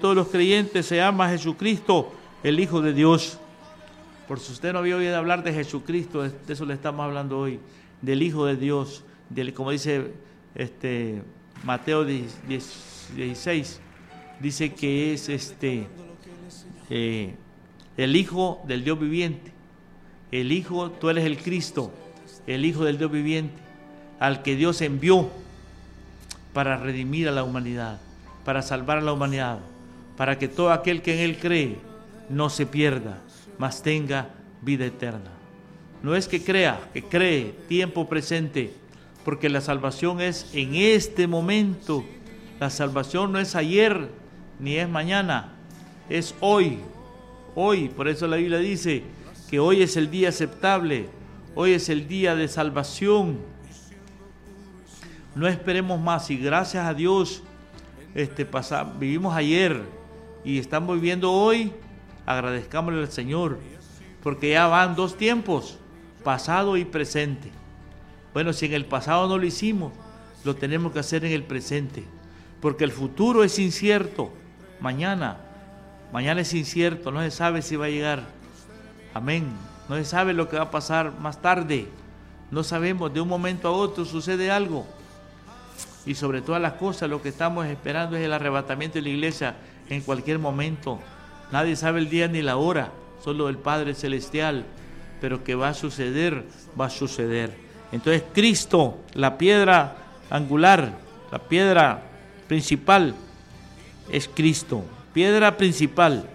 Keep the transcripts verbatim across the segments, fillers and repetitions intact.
todos los creyentes se llama Jesucristo, el Hijo de Dios. Por si usted no había oído hablar de Jesucristo, de eso le estamos hablando hoy, del Hijo de Dios, del, como dice este, Mateo dieciséis, dice que es este eh, el Hijo del Dios viviente. El Hijo, tú eres el Cristo, el Hijo del Dios viviente, al que Dios envió para redimir a la humanidad, para salvar a la humanidad, para que todo aquel que en Él cree no se pierda, mas tenga vida eterna. No es que crea, que cree, tiempo presente, porque la salvación es en este momento. La salvación no es ayer, ni es mañana, es hoy, hoy. Por eso la Biblia dice que hoy es el día aceptable, hoy es el día de salvación. No esperemos más, y gracias a Dios este, pasa, vivimos ayer y estamos viviendo hoy, agradezcámosle al Señor, porque ya van dos tiempos, pasado y presente. Bueno, si en el pasado no lo hicimos, lo tenemos que hacer en el presente, porque el futuro es incierto. Mañana, mañana es incierto, no se sabe si va a llegar. Amén. No se sabe lo que va a pasar más tarde. No sabemos, de un momento a otro sucede algo. Y sobre todas las cosas, lo que estamos esperando es el arrebatamiento de la iglesia en cualquier momento. Nadie sabe el día ni la hora, solo el Padre Celestial. Pero que va a suceder, va a suceder. Entonces Cristo, la piedra angular, la piedra principal, es Cristo. Piedra principal,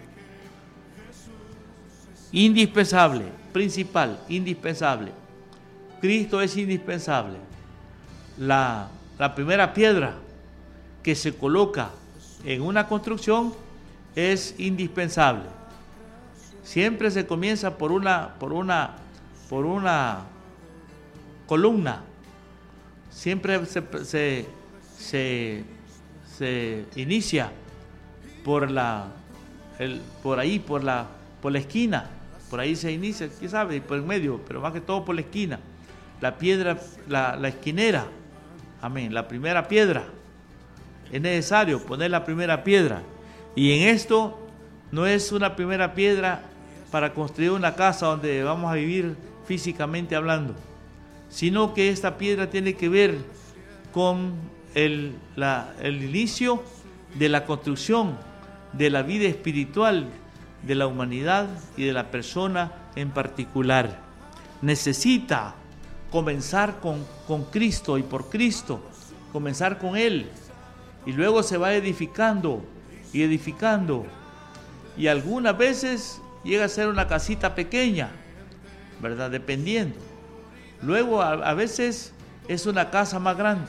indispensable, principal, indispensable. Cristo es indispensable. La, la primera piedra que se coloca en una construcción es indispensable. Siempre se comienza por una, por una, por una columna. Siempre se, se, se, se inicia por la, el, por ahí, por la, por la esquina. Por ahí se inicia, quién sabe, por el medio, pero más que todo por la esquina. La piedra, la, la esquinera. Amén. La primera piedra. Es necesario poner la primera piedra. Y en esto no es una primera piedra para construir una casa donde vamos a vivir físicamente hablando, sino que esta piedra tiene que ver con el, la, el inicio de la construcción de la vida espiritual de la humanidad y de la persona en particular. Necesita comenzar con, con Cristo y por Cristo, comenzar con Él, y luego se va edificando y edificando, y algunas veces llega a ser una casita pequeña, ¿verdad? Dependiendo. Luego a, a veces es una casa más grande,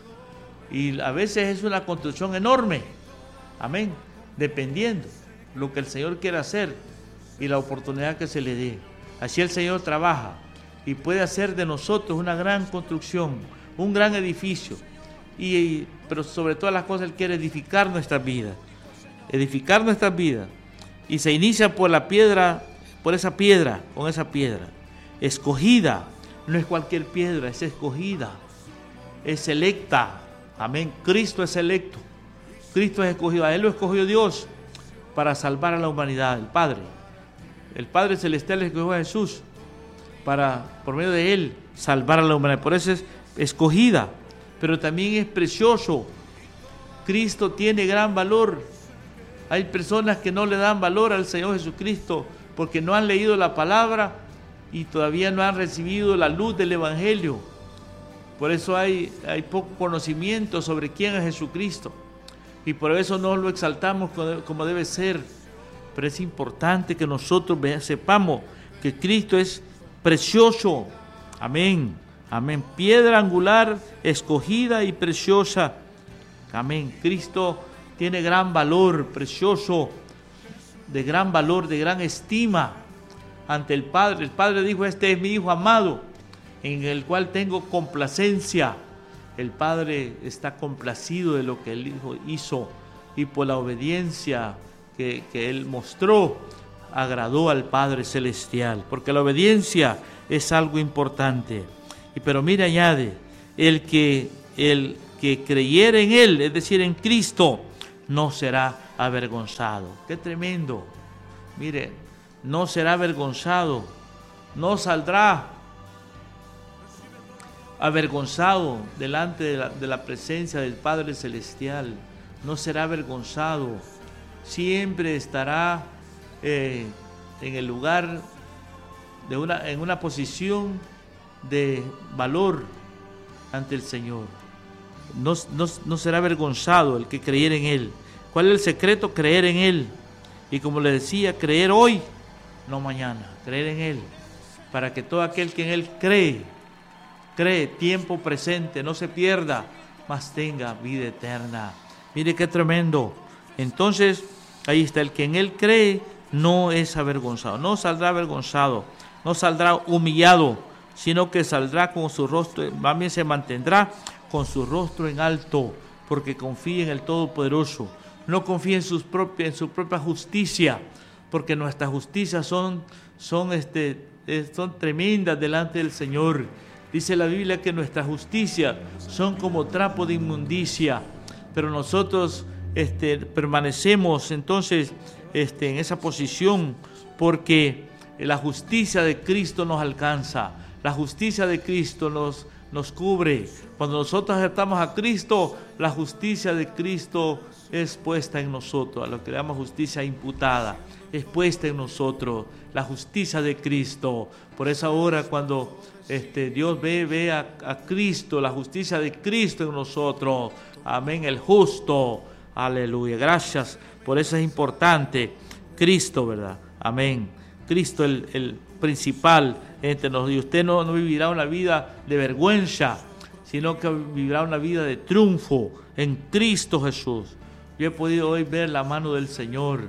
y a veces es una construcción enorme, amén, dependiendo lo que el Señor quiera hacer y la oportunidad que se le dé. Así el Señor trabaja y puede hacer de nosotros una gran construcción, un gran edificio, y, pero sobre todas las cosas Él quiere edificar nuestras vidas, edificar nuestras vidas, y se inicia por la piedra, por esa piedra, con esa piedra, escogida. No es cualquier piedra, es escogida, es selecta, amén. Cristo es selecto, Cristo es escogido, a Él lo escogió Dios para salvar a la humanidad, el Padre. El Padre Celestial escogió a Jesús para, por medio de Él, salvar a la humanidad. Por eso es escogida, pero también es precioso. Cristo tiene gran valor. Hay personas que no le dan valor al Señor Jesucristo porque no han leído la palabra y todavía no han recibido la luz del Evangelio. Por eso hay, hay poco conocimiento sobre quién es Jesucristo, y por eso no lo exaltamos como debe ser. Pero es importante que nosotros sepamos que Cristo es precioso. Amén, amén. Piedra angular, escogida y preciosa. Amén. Cristo tiene gran valor, precioso, de gran valor, de gran estima ante el Padre. El Padre dijo: este es mi Hijo amado, en el cual tengo complacencia. El Padre está complacido de lo que el Hijo hizo, y por la obediencia que, que Él mostró, agradó al Padre Celestial, porque la obediencia es algo importante. Y pero mire, añade, el que, el que creyere en Él, es decir, en Cristo, no será avergonzado. ¡Qué tremendo! Mire, no será avergonzado, no saldrá avergonzado delante de la, de la presencia del Padre Celestial, no será avergonzado, siempre estará eh, en el lugar, de una, en una posición de valor ante el Señor. No, no, no será avergonzado el que creyera en Él. ¿Cuál es el secreto? Creer en Él. Y como le decía, creer hoy, no mañana, creer en Él, para que todo aquel que en Él cree, cree, tiempo presente, no se pierda, mas tenga vida eterna. Mire qué tremendo. Entonces, ahí está, el que en Él cree no es avergonzado, no saldrá avergonzado, no saldrá humillado, sino que saldrá con su rostro, más bien se mantendrá con su rostro en alto, porque confía en el Todopoderoso. No confía en, sus propias, en su propia justicia, porque nuestras justicias son, son, este, son tremendas delante del Señor. Dice la Biblia que nuestras justicias son como trapo de inmundicia, pero nosotros este, permanecemos entonces este, en esa posición porque la justicia de Cristo nos alcanza, la justicia de Cristo nos, nos cubre. Cuando nosotros aceptamos a Cristo, la justicia de Cristo es puesta en nosotros, a lo que le llamamos justicia imputada, es puesta en nosotros, la justicia de Cristo. Por esa hora cuando este, Dios ve, ve a, a Cristo, la justicia de Cristo en nosotros, amén, el justo, aleluya, gracias, por eso es importante, Cristo, ¿verdad? Amén, Cristo el, el principal entre nosotros, y usted no, no vivirá una vida de vergüenza, sino que vivirá una vida de triunfo en Cristo Jesús. Yo he podido hoy ver la mano del Señor,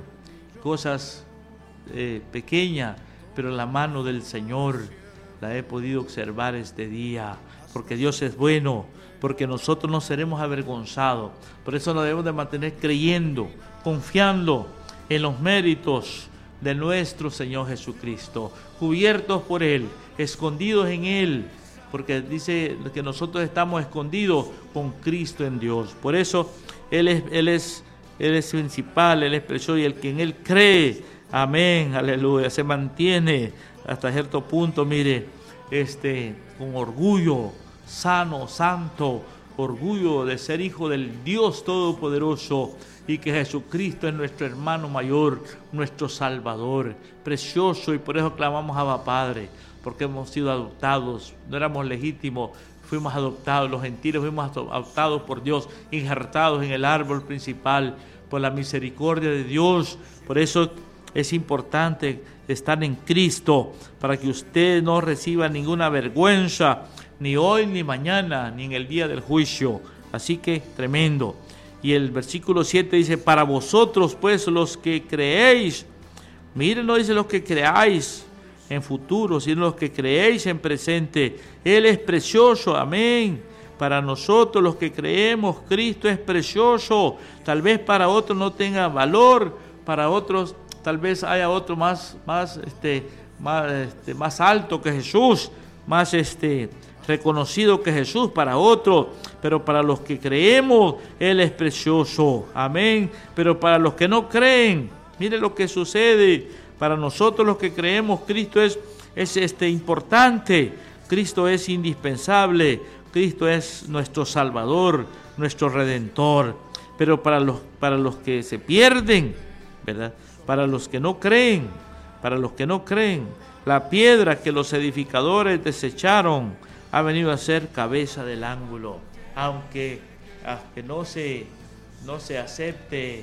cosas eh, pequeñas, pero la mano del Señor la he podido observar este día, porque Dios es bueno, porque nosotros no seremos avergonzados. Por eso nos debemos de mantener creyendo, confiando en los méritos de nuestro Señor Jesucristo, cubiertos por Él, escondidos en Él, porque dice que nosotros estamos escondidos con Cristo en Dios. Por eso Él es, Él es, Él es principal, Él es precioso, y el que en Él cree, amén, aleluya, se mantiene hasta cierto punto, mire, este, con orgullo, sano, santo, orgullo de ser hijo del Dios Todopoderoso, y que Jesucristo es nuestro hermano mayor, nuestro Salvador, precioso, y por eso clamamos a Abba Padre, porque hemos sido adoptados, no éramos legítimos, fuimos adoptados, los gentiles fuimos adoptados por Dios, injertados en el árbol principal, por la misericordia de Dios. Por eso es importante estar en Cristo, para que usted no reciba ninguna vergüenza, ni hoy, ni mañana, ni en el día del juicio. Así que tremendo. Y el versículo siete dice, para vosotros pues los que creéis, miren, no dice los que creáis en futuro, sino los que creéis en presente. Él es precioso, amén. Para nosotros los que creemos, Cristo es precioso. Tal vez para otros no tenga valor, para otros tal vez haya otro más, más, este, más, este, más alto que Jesús, más este, reconocido que Jesús para otros, pero para los que creemos, Él es precioso, amén. Pero para los que no creen, mire lo que sucede. Para nosotros los que creemos, Cristo es, es este, importante, Cristo es indispensable, Cristo es nuestro Salvador, nuestro Redentor. Pero para los, para los que se pierden, ¿verdad? Para los que no creen, para los que no creen, la piedra que los edificadores desecharon ha venido a ser cabeza del ángulo. Aunque, aunque no se, no se acepte,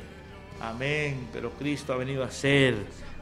amén, pero Cristo ha venido a ser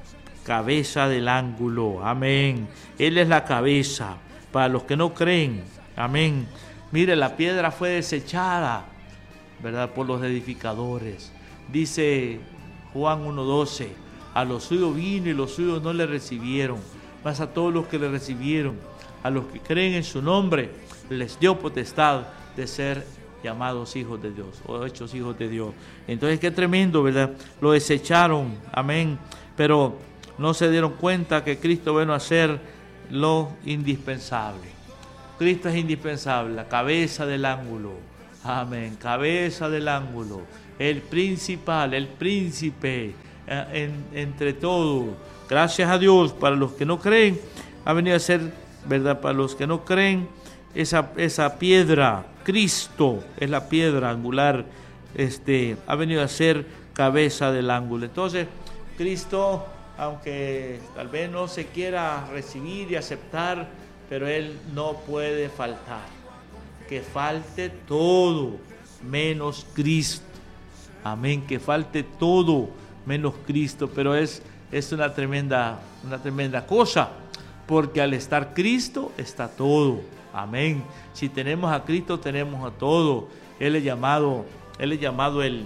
cabeza del ángulo, amén. Él es la cabeza para los que no creen, amén. Mire, la piedra fue desechada, ¿verdad?, por los edificadores. Dice Juan uno doce, a los suyos vino y los suyos no le recibieron, mas a todos los que le recibieron, a los que creen en su nombre, les dio potestad de ser llamados hijos de Dios, o hechos hijos de Dios. Entonces, qué tremendo, ¿verdad? Lo desecharon, amén, pero no se dieron cuenta que Cristo vino a ser lo indispensable. Cristo es indispensable, la cabeza del ángulo, amén, cabeza del ángulo. el principal, el príncipe, eh, en, entre todos. Gracias a Dios. Para los que no creen, ha venido a ser, ¿verdad? Para los que no creen, esa, esa piedra, Cristo es la piedra angular, este, ha venido a ser cabeza del ángulo. Entonces, Cristo, aunque tal vez no se quiera recibir y aceptar, pero Él no puede faltar. Que falte todo menos Cristo. Amén, que falte todo menos Cristo, pero es, es una tremenda, una tremenda cosa, porque al estar Cristo está todo. Amén. Si tenemos a Cristo, tenemos a todo. Él es llamado, Él es llamado el,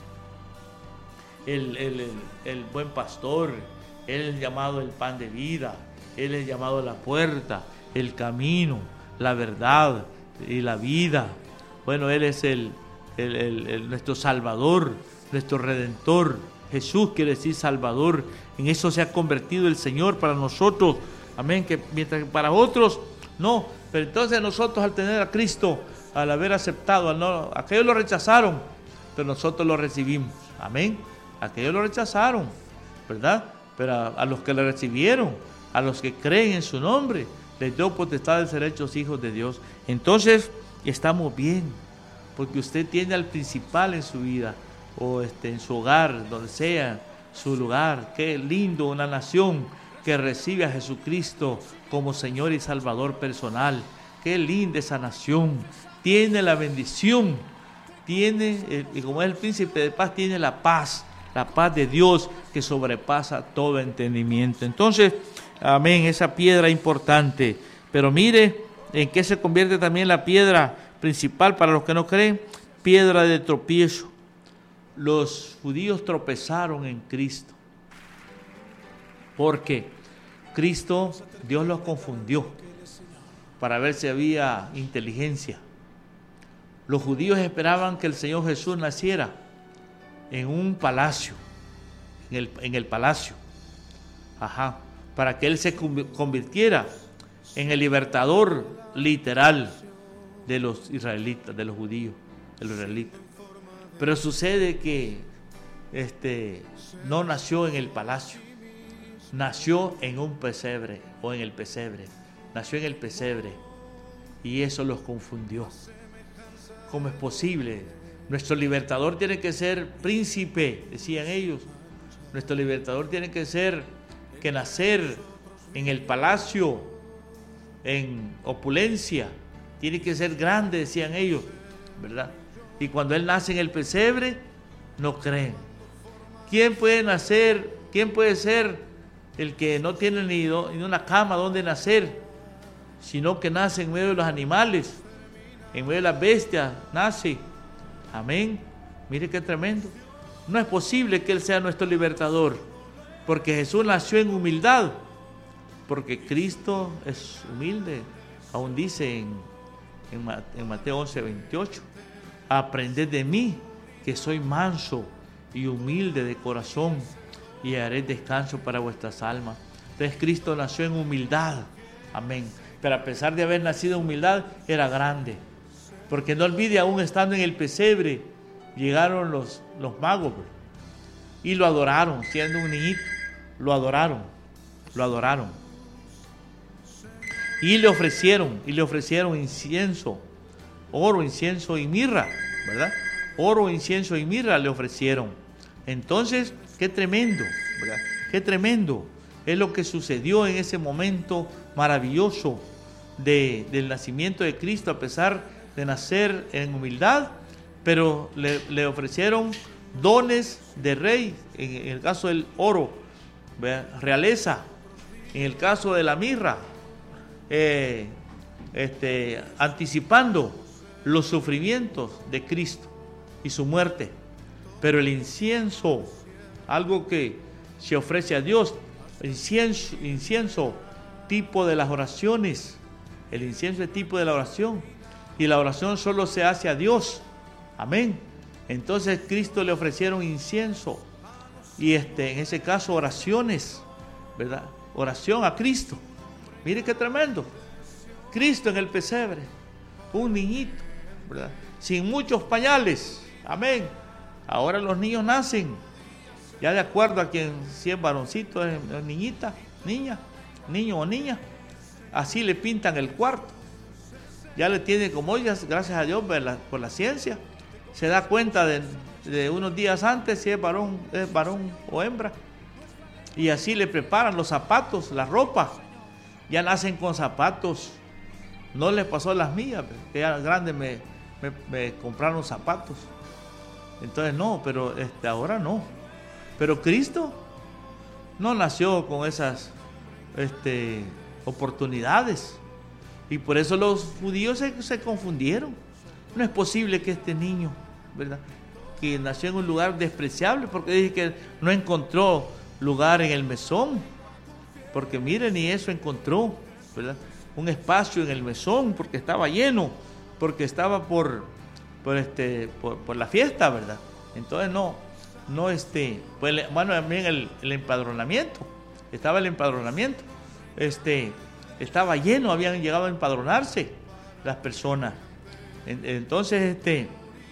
el, el, el, el buen pastor. Él es llamado el pan de vida. Él es llamado la puerta, el camino, la verdad y la vida. Bueno, Él es el, el, el, el nuestro Salvador, nuestro Redentor. Jesús quiere decir Salvador. En eso se ha convertido el Señor para nosotros. Amén. Que mientras que para otros no. Pero entonces nosotros, al tener a Cristo, al haber aceptado, al no, aquellos lo rechazaron, pero nosotros lo recibimos. Amén. Aquellos lo rechazaron, ¿verdad? Pero a, a los que le recibieron, a los que creen en su nombre, les dio potestad de ser hechos hijos de Dios. Entonces estamos bien, porque usted tiene al principal en su vida, o este, en su hogar, donde sea su lugar. Qué lindo una nación que recibe a Jesucristo como Señor y Salvador personal. Qué linda esa nación. Tiene la bendición, tiene, y como es el príncipe de paz, tiene la paz, la paz de Dios que sobrepasa todo entendimiento. Entonces, amén, esa piedra importante. Pero mire en qué se convierte también la piedra principal para los que no creen: piedra de tropiezo. Los judíos tropezaron en Cristo, porque Cristo, Dios los confundió para ver si había inteligencia. Los judíos esperaban que el Señor Jesús naciera en un palacio, en el, en el palacio, ajá, para que Él se convirtiera en el libertador literal de los israelitas, de los judíos, de los israelitas. Pero sucede que este, no nació en el palacio, nació en un pesebre, o en el pesebre, nació en el pesebre, y eso los confundió. ¿Cómo es posible? Nuestro libertador tiene que ser príncipe, decían ellos. Nuestro libertador tiene que ser, que nacer en el palacio, en opulencia, tiene que ser grande, decían ellos, ¿verdad? Y cuando Él nace en el pesebre, no creen. ¿Quién puede nacer? ¿Quién puede ser el que no tiene ni, do, ni una cama donde nacer, sino que nace en medio de los animales, en medio de las bestias, nace? Amén. Mire qué tremendo. No es posible que Él sea nuestro libertador, porque Jesús nació en humildad, porque Cristo es humilde. Aún dice en, en, en Mateo once, veintiocho, aprended de mí, que soy manso y humilde de corazón, y haré descanso para vuestras almas. Entonces Cristo nació en humildad. Amén. Pero a pesar de haber nacido en humildad, era grande. Porque no olvide, aún estando en el pesebre, llegaron los, los magos, pues, y lo adoraron, siendo un niñito. Lo adoraron, lo adoraron. Y le ofrecieron, y le ofrecieron incienso, oro, incienso y mirra, ¿verdad? Oro, incienso y mirra le ofrecieron. Entonces, qué tremendo, ¿verdad? Qué tremendo es lo que sucedió en ese momento maravilloso de, del nacimiento de Cristo, a pesar de nacer en humildad, pero le, le ofrecieron dones de rey, en, en el caso del oro, ¿verdad? Realeza, en el caso de la mirra, eh, este, anticipando los sufrimientos de Cristo y su muerte. Pero el incienso, algo que se ofrece a Dios, incienso, incienso tipo de las oraciones, el incienso es tipo de la oración, y la oración solo se hace a Dios. Amén. Entonces Cristo le ofrecieron incienso, y este, en ese caso oraciones, ¿verdad? Oración a Cristo. Mire qué tremendo. Cristo en el pesebre, un niñito, ¿verdad? Sin muchos pañales. Amén. Ahora los niños nacen, ya de acuerdo a quien, si es varoncito, es niñita, niña, niño o niña, así le pintan el cuarto. Ya le tiene como ellas, gracias a Dios por la, por la ciencia, se da cuenta de, de unos días antes si es varón, es varón o hembra. Y así le preparan los zapatos, la ropa. Ya nacen con zapatos. No les pasó a las mías, que ya grandes me, me, me compraron zapatos. Entonces no, pero este, ahora no. Pero Cristo no nació con esas este, oportunidades. Y por eso los judíos se, se confundieron. No es posible que este niño, ¿verdad?, que nació en un lugar despreciable, porque dice que no encontró lugar en el mesón. Porque miren, ni eso encontró, ¿verdad?, un espacio en el mesón, porque estaba lleno, porque estaba por, por, este, por, por la fiesta, ¿verdad? Entonces no, no este, pues, bueno, también el, el empadronamiento, estaba el empadronamiento, este, estaba lleno, habían llegado a empadronarse las personas. Entonces, este,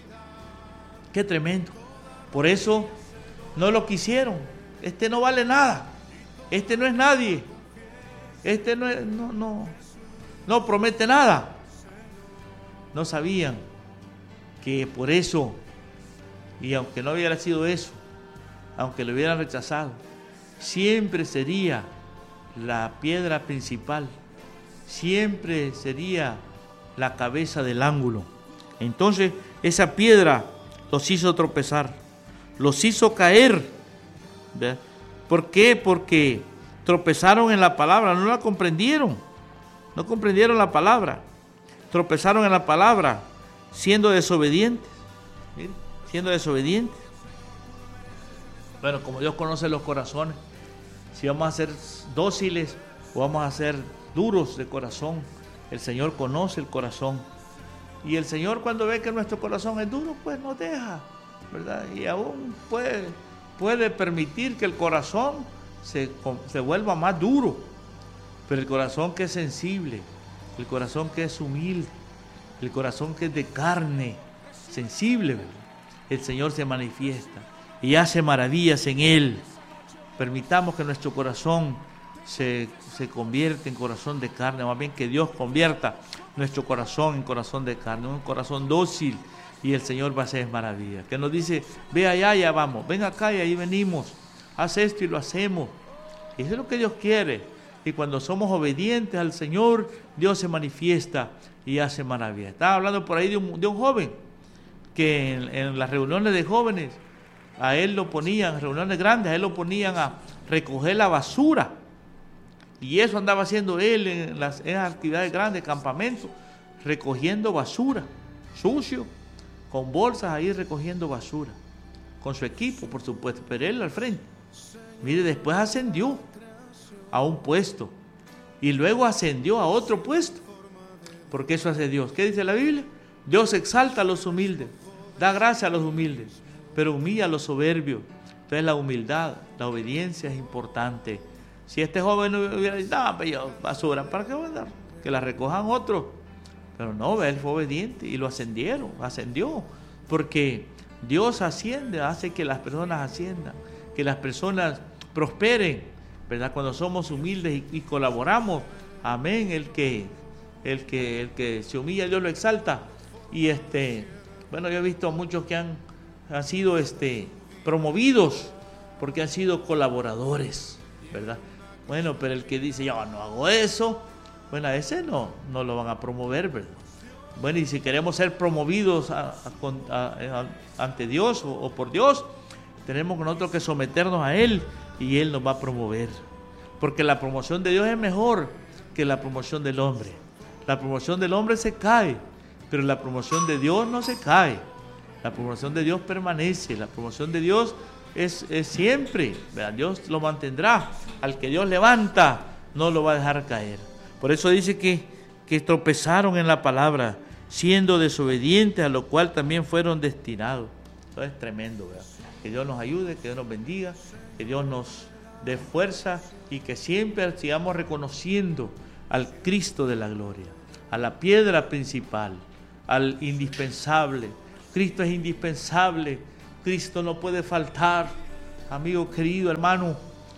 qué tremendo. Por eso no lo quisieron. Este no vale nada. Este no es nadie. Este no, es, no, no, no promete nada. No sabían que por eso, y aunque no hubiera sido eso, aunque lo hubieran rechazado, siempre sería la piedra principal, siempre sería la cabeza del ángulo. Entonces esa piedra los hizo tropezar, los hizo caer. ¿Verdad? ¿Por qué? Porque tropezaron en la palabra, no la comprendieron, no comprendieron la palabra, tropezaron en la palabra, siendo desobedientes, ¿sí?, siendo desobedientes. Bueno, como Dios conoce los corazones, si vamos a ser dóciles o vamos a ser duros de corazón, el Señor conoce el corazón. Y el Señor, cuando ve que nuestro corazón es duro, pues nos deja, ¿verdad? Y aún puede, puede permitir que el corazón se, se vuelva más duro. Pero el corazón que es sensible, el corazón que es humilde, el corazón que es de carne, sensible, ¿verdad?, el Señor se manifiesta y hace maravillas en él. Permitamos que nuestro corazón se, se convierta en corazón de carne, más bien que Dios convierta nuestro corazón en corazón de carne, un corazón dócil, y el Señor va a hacer maravillas. Que nos dice, ve allá, ya vamos, ven acá y ahí venimos, haz esto y lo hacemos. Y eso es lo que Dios quiere. Y cuando somos obedientes al Señor, Dios se manifiesta y hace maravillas. Estaba hablando por ahí de un, de un joven que en, en las reuniones de jóvenes, a él lo ponían, reuniones grandes, a él lo ponían a recoger la basura. Y eso andaba haciendo él en las, en las actividades grandes, campamentos, recogiendo basura, sucio, con bolsas ahí recogiendo basura, con su equipo, por supuesto, pero él al frente. Mire, después ascendió a un puesto y luego ascendió a otro puesto, porque eso hace Dios. ¿Qué dice la Biblia? Dios exalta a los humildes, da gracia a los humildes, pero humilla a los soberbios. Entonces la humildad, la obediencia es importante. Si este joven no hubiera dicho, no, pero yo, basura, ¿para qué voy a dar? Que la recojan otros. Pero no, él fue obediente y lo ascendieron, ascendió, porque Dios asciende, hace que las personas asciendan, que las personas prosperen, ¿verdad? Cuando somos humildes y, y colaboramos, amén, el que, el que, el que se humilla, Dios lo exalta. Y este, bueno, yo he visto muchos que han, han sido este, promovidos porque han sido colaboradores, ¿verdad? Bueno, pero el que dice, yo no hago eso, bueno, a ese no, no lo van a promover, ¿verdad? Bueno, y si queremos ser promovidos a, a, a, a, ante Dios o, o por Dios, tenemos nosotros que someternos a Él y Él nos va a promover. Porque la promoción de Dios es mejor que la promoción del hombre. La promoción del hombre se cae, pero la promoción de Dios no se cae. La promoción de Dios permanece, la promoción de Dios es, es siempre, ¿verdad? Dios lo mantendrá. Al que Dios levanta, no lo va a dejar caer. Por eso dice que, que tropezaron en la palabra, siendo desobedientes, a lo cual también fueron destinados. Eso es tremendo, ¿verdad? Que Dios nos ayude, que Dios nos bendiga, que Dios nos dé fuerza y que siempre sigamos reconociendo al Cristo de la gloria, a la piedra principal, al indispensable. Cristo es indispensable, Cristo no puede faltar, amigo querido, hermano.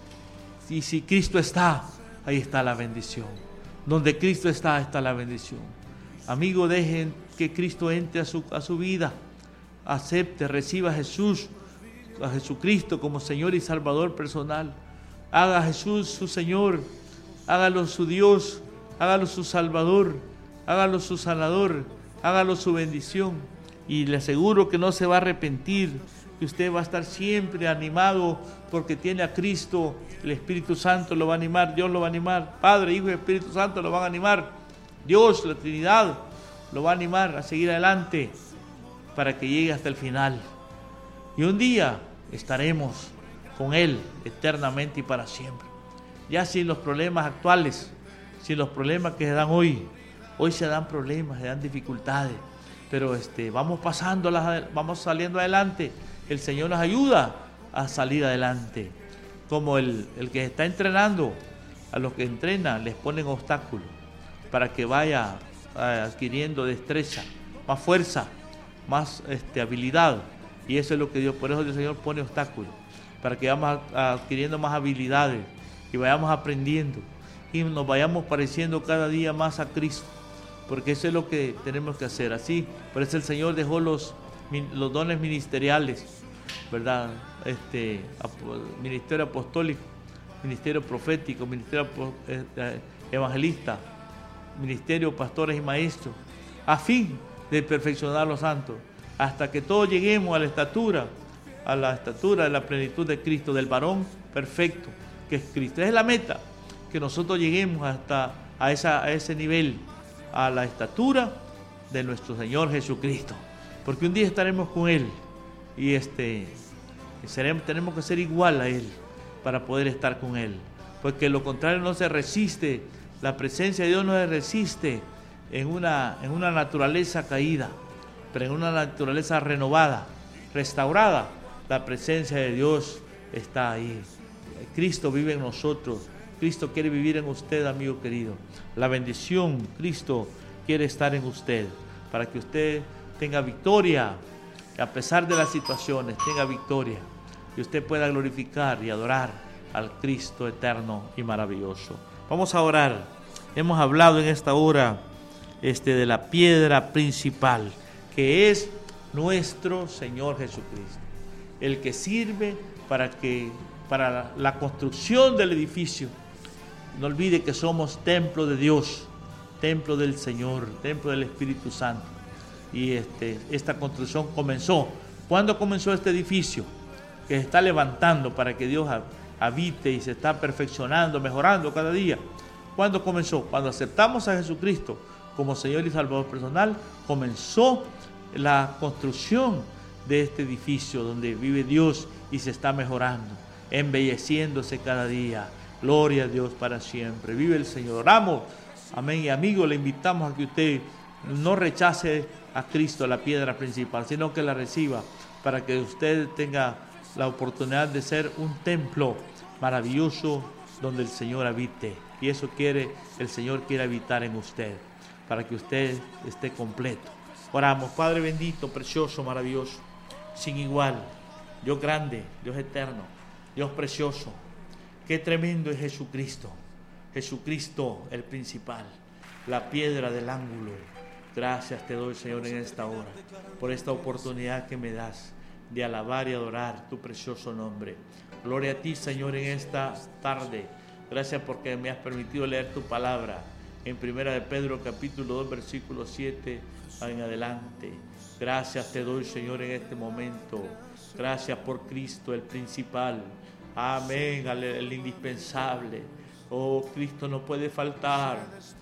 Y si Cristo está, ahí está la bendición. Donde Cristo está, está la bendición. Amigo, dejen que Cristo entre a su, a su vida. Acepte, reciba a Jesús, a Jesucristo como Señor y Salvador personal. Haga a Jesús su Señor, hágalo su Dios, hágalo su Salvador, hágalo su sanador, hágalo su bendición. Y le aseguro que no se va a arrepentir, que usted va a estar siempre animado porque tiene a Cristo. El Espíritu Santo lo va a animar, Dios lo va a animar, Padre, Hijo y Espíritu Santo lo van a animar. Dios, la Trinidad, lo va a animar a seguir adelante para que llegue hasta el final. Y un día estaremos con Él eternamente y para siempre. Ya sin los problemas actuales, sin los problemas que se dan hoy. Hoy se dan problemas, se dan dificultades, pero este, vamos pasándolas, vamos saliendo adelante. El Señor nos ayuda a salir adelante. Como el, el que está entrenando, a los que entrenan les ponen obstáculos para que vaya eh, adquiriendo destreza, más fuerza, más este, habilidad. Y eso es lo que Dios, por eso el Señor pone obstáculos, para que vayamos adquiriendo más habilidades y vayamos aprendiendo y nos vayamos pareciendo cada día más a Cristo, porque eso es lo que tenemos que hacer. Así, por eso el Señor dejó los, los dones ministeriales, ¿verdad? Este, ministerio apostólico, ministerio profético, ministerio evangelista, ministerio pastores y maestros, a fin de perfeccionar a los santos, hasta que todos lleguemos a la estatura, a la estatura de la plenitud de Cristo, del varón perfecto, que es Cristo. Esa es la meta, que nosotros lleguemos hasta a, esa, a ese nivel, a la estatura de nuestro Señor Jesucristo, porque un día estaremos con Él y este, seremos, tenemos que ser igual a Él para poder estar con Él, porque lo contrario no se resiste, la presencia de Dios no se resiste en una, en una naturaleza caída, pero en una naturaleza renovada, restaurada. La presencia de Dios está ahí. Cristo vive en nosotros. Cristo quiere vivir en usted, amigo querido. La bendición, Cristo quiere estar en usted, para que usted tenga victoria, que a pesar de las situaciones tenga victoria, y usted pueda glorificar y adorar al Cristo eterno y maravilloso. Vamos a orar. Hemos hablado en esta hora este, de la piedra principal, que es nuestro Señor Jesucristo, el que sirve para, que, para la construcción del edificio. No olvide que somos templo de Dios, templo del Señor, templo del Espíritu Santo. Y este, esta construcción comenzó. ¿Cuándo comenzó este edificio? Que se está levantando para que Dios habite y se está perfeccionando, mejorando cada día. ¿Cuándo comenzó? Cuando aceptamos a Jesucristo como Señor y Salvador personal, comenzó la construcción de este edificio donde vive Dios y se está mejorando, embelleciéndose cada día. Gloria a Dios para siempre. Vive el Señor. Oramos. Amén. Y amigos, le invitamos a que usted no rechace a Cristo, la piedra principal, sino que la reciba para que usted tenga la oportunidad de ser un templo maravilloso donde el Señor habite. Y eso quiere, el Señor quiere habitar en usted, para que usted esté completo. Oramos. Padre bendito, precioso, maravilloso, sin igual, Dios grande, Dios eterno, Dios precioso. Qué tremendo es Jesucristo. Jesucristo el principal, la piedra del ángulo. Gracias te doy, Señor, en esta hora, por esta oportunidad que me das de alabar y adorar tu precioso nombre. Gloria a ti, Señor, en esta tarde. Gracias porque me has permitido leer tu palabra en Primera de Pedro, capítulo dos, versículo siete en adelante. Gracias te doy, Señor, en este momento. Gracias por Cristo, el principal. Amén, el indispensable. Oh, Cristo no puede faltar.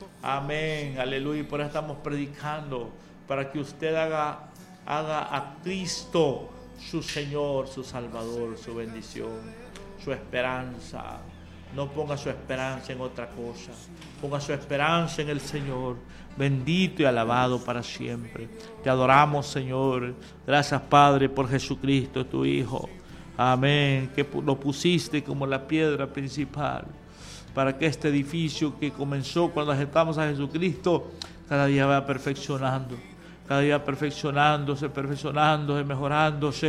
Amén, aleluya. Y por eso estamos predicando, para que usted haga, haga a Cristo su Señor, su Salvador, su bendición, su esperanza. No ponga su esperanza en otra cosa. Ponga su esperanza en el Señor. Bendito y alabado para siempre. Te adoramos, Señor. Gracias, Padre, por Jesucristo, tu Hijo. Amén. Que lo pusiste como la piedra principal, para que este edificio que comenzó cuando aceptamos a Jesucristo, cada día va perfeccionando. Cada día perfeccionándose, perfeccionándose, mejorándose.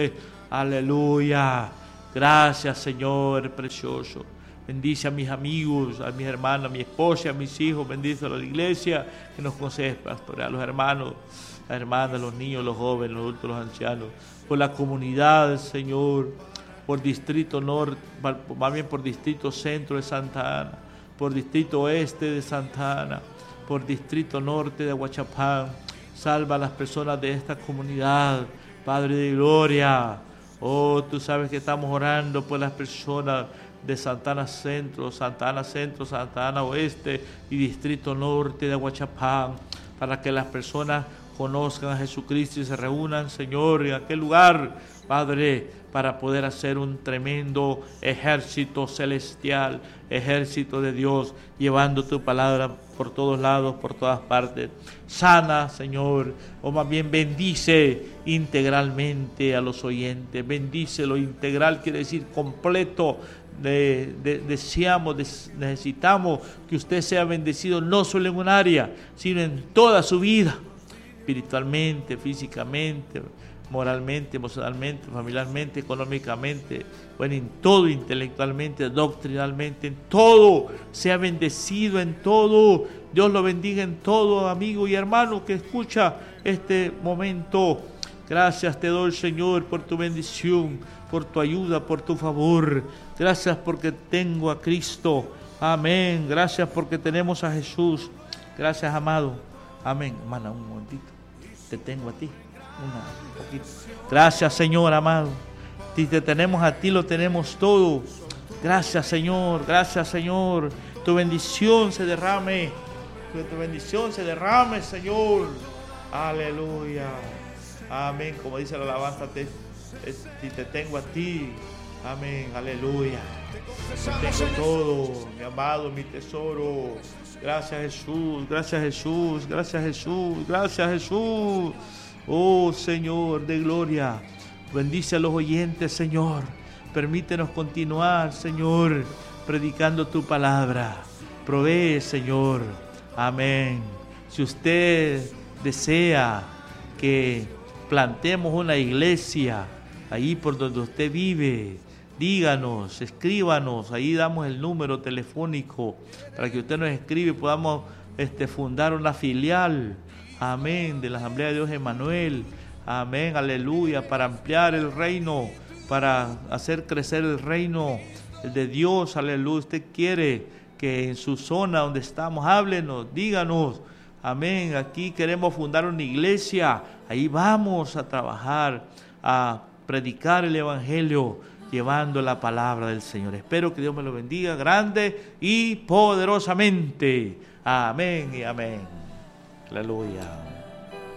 Aleluya. Gracias, Señor precioso. Bendice a mis amigos, a mis hermanas, a mi esposa, a mis hijos. Bendice a la iglesia que nos concede pastorear, a los hermanos, las hermanas, los niños, los jóvenes, los adultos, los ancianos. Por la comunidad, Señor, por Distrito Norte, más bien por Distrito Centro de Santa Ana, por Distrito Oeste de Santa Ana, por Distrito Norte de Aguachapán. Salva a las personas de esta comunidad, Padre de Gloria. Oh, tú sabes que estamos orando por las personas de Santa Ana Centro, Santa Ana Centro, Santa Ana Oeste y Distrito Norte de Aguachapán, para que las personas conozcan a Jesucristo y se reúnan, Señor, en aquel lugar, Padre, para poder hacer un tremendo ejército celestial, ejército de Dios, llevando tu palabra por todos lados, por todas partes. Sana, Señor, o más bien bendice integralmente a los oyentes. Bendice lo integral, quiere decir completo. De, de, deseamos, de, necesitamos que usted sea bendecido no solo en un área, sino en toda su vida, espiritualmente, físicamente, moralmente, emocionalmente, familiarmente, económicamente, bueno, en todo, intelectualmente, doctrinalmente, en todo, sea bendecido en todo. Dios lo bendiga en todo, amigo y hermano que escucha este momento. Gracias te doy, Señor, por tu bendición, por tu ayuda, por tu favor. Gracias porque tengo a Cristo. Amén. Gracias porque tenemos a Jesús. Gracias, amado. Amén. Hermana, un momentito. Te tengo a ti. Una, un poquito. Gracias, Señor, amado. Si te tenemos a ti, lo tenemos todo. Gracias, Señor. Gracias, Señor. Tu bendición se derrame. Que tu bendición se derrame, Señor. Aleluya. Amén. Como dice la alabanza, te, si te tengo a ti. Amén. Aleluya. Te tengo todo, mi amado, mi tesoro. Gracias, Jesús. Gracias, Jesús. Gracias, Jesús. Gracias, Jesús. Oh, Señor de gloria. Bendice a los oyentes, Señor. Permítenos continuar, Señor, predicando tu palabra. Provee, Señor. Amén. Si usted desea que plantemos una iglesia ahí por donde usted vive, díganos, escríbanos, ahí damos el número telefónico para que usted nos escriba y podamos este, fundar una filial, amén, de la Asamblea de Dios Emmanuel, amén, aleluya, para ampliar el reino, para hacer crecer el reino de Dios, aleluya. Usted quiere que en su zona donde estamos, háblenos, díganos, amén, aquí queremos fundar una iglesia, ahí vamos a trabajar, a predicar el evangelio, llevando la palabra del Señor. Espero que Dios me lo bendiga grande y poderosamente. Amén y amén. Aleluya.